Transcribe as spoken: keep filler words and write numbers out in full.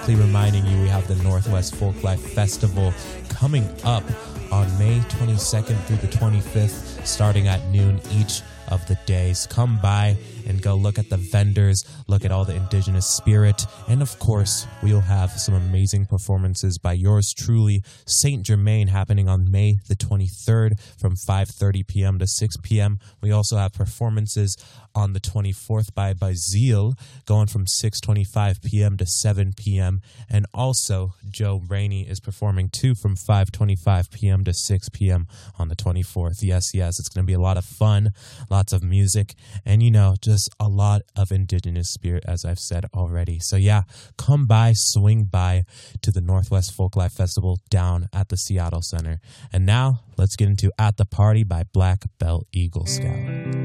quickly reminding you we have the Northwest Folklife Festival coming up on May twenty-second through the twenty-fifth, starting at noon each of the days. Come by and go look at the vendors, look at all the indigenous spirit, and of course, we'll have some amazing performances by yours truly, Saint Germain, happening on May the twenty-third from five thirty p.m. to six p.m. We also have performances on the twenty-fourth by Bazille, going from six twenty-five p.m. to seven p.m. And also, Joe Rainey is performing too from five twenty-five p.m. to six p.m. on the twenty-fourth. Yes, yes, it's going to be a lot of fun, lots of music, and you know, just a lot of indigenous spirit, as I've said already. So yeah, come by, swing by to the Northwest Folklife Festival down at the Seattle Center. And now, let's get into At the Party by Black Belt Eagle Scout.